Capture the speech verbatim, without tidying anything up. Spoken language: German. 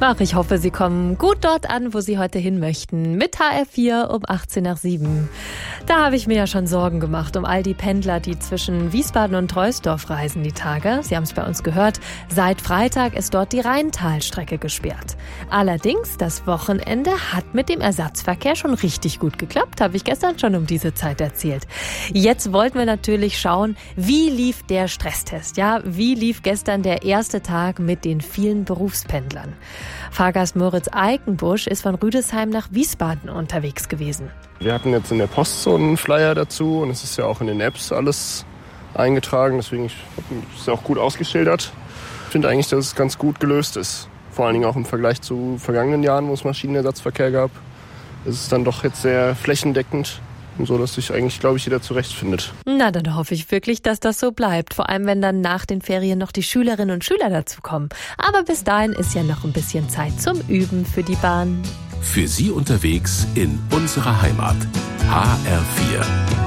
Ach, ich hoffe, Sie kommen gut dort an, wo Sie heute hin möchten. Mit H R vier um achtzehn nach sieben. Da habe ich mir ja schon Sorgen gemacht um all die Pendler, die zwischen Wiesbaden und Troisdorf reisen die Tage. Sie haben es bei uns gehört, seit Freitag ist dort die Rheintalstrecke gesperrt. Allerdings, das Wochenende hat mit dem Ersatzverkehr schon richtig gut geklappt, habe ich gestern schon um diese Zeit erzählt. Jetzt wollten wir natürlich schauen, wie lief der Stresstest? Ja, wie lief gestern der erste Tag mit den vielen Berufspendlern? Fahrgast Moritz Eikenbusch ist von Rüdesheim nach Wiesbaden unterwegs gewesen. Wir hatten jetzt in der Post so einen Flyer dazu und es ist ja auch in den Apps alles eingetragen, deswegen ist es auch gut ausgeschildert. Ich finde eigentlich, dass es ganz gut gelöst ist. Vor allen Dingen auch im Vergleich zu vergangenen Jahren, wo es Maschinenersatzverkehr gab. Es ist dann doch jetzt sehr flächendeckend. So dass sich eigentlich, glaube ich, jeder zurechtfindet. Na, dann hoffe ich wirklich, dass das so bleibt. Vor allem, wenn dann nach den Ferien noch die Schülerinnen und Schüler dazu kommen. Aber bis dahin ist ja noch ein bisschen Zeit zum Üben für die Bahn. Für Sie unterwegs in unserer Heimat. H R vier.